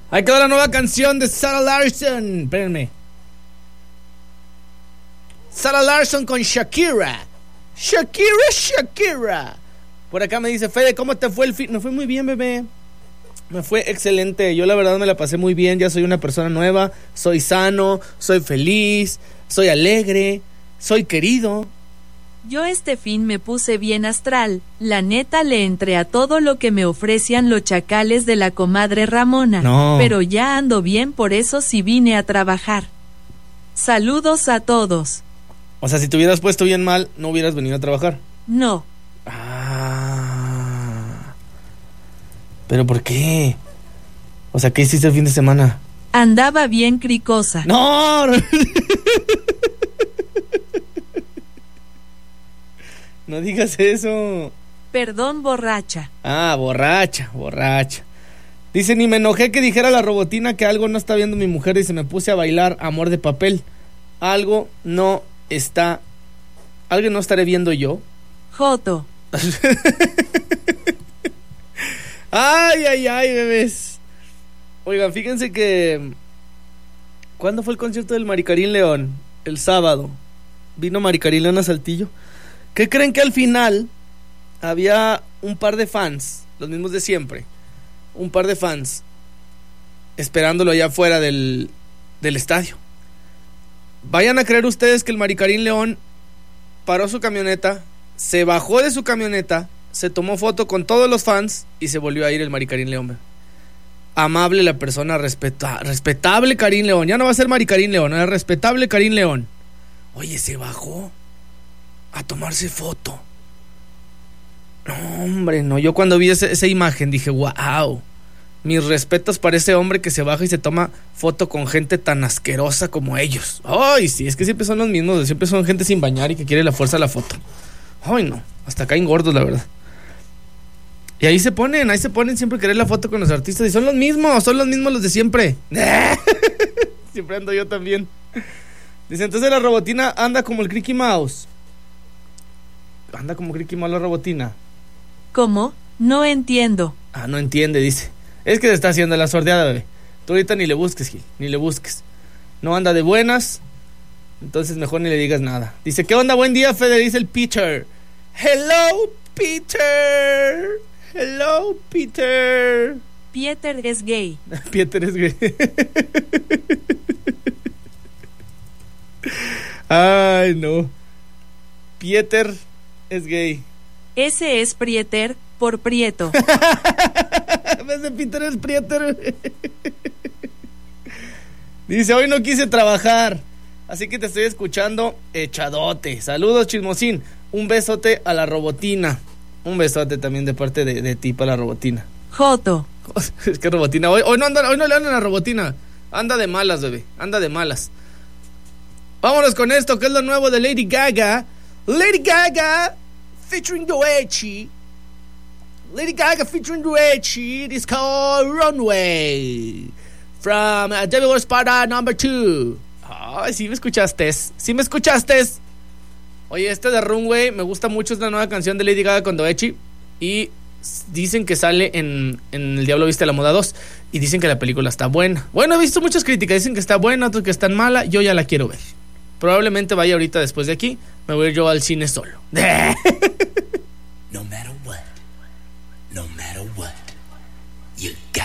Ahí quedó la nueva canción de Sarah Larson. Espérenme. Sarah Larson con Shakira. Shakira. Por acá me dice, Fede, ¿cómo te fue el fin? Me fue muy bien, bebé. Me fue excelente. Yo la verdad me la pasé muy bien. Ya soy una persona nueva. Soy sano, soy feliz, soy alegre, soy querido. Yo este fin me puse bien astral. La neta le entré a todo lo que me ofrecían los chacales de la comadre Ramona. No. Pero ya ando bien, por eso sí vine a trabajar. Saludos a todos. O sea, si te hubieras puesto bien mal, no hubieras venido a trabajar. No. ¿Pero por qué? O sea, ¿qué hiciste el fin de semana? Andaba bien cricosa. ¡No! No digas eso. Perdón, borracha. Borracha. Dice, ni me enojé que dijera la robotina que algo no está viendo mi mujer y se me puse a bailar Amor de Papel. Alguien no estaré viendo yo. Joto. Ay, bebés. Oigan, fíjense que ¿cuándo fue el concierto del Maricarín León? El sábado. Vino Maricarín León a Saltillo. ¿Qué creen? Que al final había un par de fans, los mismos de siempre, un par de fans esperándolo allá afuera del estadio. Vayan a creer ustedes que el Maricarín León paró su camioneta, se bajó de su camioneta, se tomó foto con todos los fans y se volvió a ir el Maricarín León. Amable la persona, respetable Karim León. Ya no va a ser Maricarín León, era respetable Karim León. Oye, se bajó a tomarse foto. No, hombre, no. Yo cuando vi esa imagen dije, wow, mis respetos para ese hombre que se baja y se toma foto con gente tan asquerosa como ellos. Ay, sí, es que siempre son los mismos, siempre son gente sin bañar y que quiere la fuerza de la foto. Ay, no, hasta caen gordos, la verdad. Y ahí se ponen siempre querer la foto con los artistas y son los mismos los de siempre. Siempre ando yo también. Dice, entonces la robotina anda como el Cricky Mouse. Anda como Cricky Mouse la robotina. ¿Cómo? No entiendo. No entiende, dice. Es que se está haciendo la sordeada, bebé. Tú ahorita ni le busques, Gil, ni le busques. No anda de buenas, entonces mejor ni le digas nada. Dice, ¿qué onda? Buen día, Fede, dice el Peter. Hello, Peter. Hello, Peter. Pieter es gay. Pieter es gay. Ay, no. Pieter es gay. Ese es Prieter por Prieto. Ese Peter es Prieter. Dice, hoy no quise trabajar, así que te estoy escuchando echadote. Saludos, chismosín. Un besote a la robotina. Un besote también de parte de ti para la robotina. Joto. Es que robotina, hoy no le andan a la robotina. Anda de malas, bebé, anda de malas. Vámonos con esto, que es lo nuevo de Lady Gaga. Lady Gaga featuring Doechi. Lady Gaga featuring Doechi. It is called Runway. From Devil Wears Prada number 2. Ay, sí me escuchaste. Oye, de Runway me gusta mucho. Es la nueva canción de Lady Gaga con Doechi. Y dicen que sale en El Diablo Viste la Moda 2. Y dicen que la película está buena. Bueno, he visto muchas críticas. Dicen que está buena, otros que están mala. Yo ya la quiero ver. Probablemente vaya ahorita después de aquí. Me voy a ir yo al cine solo. No matter what, you got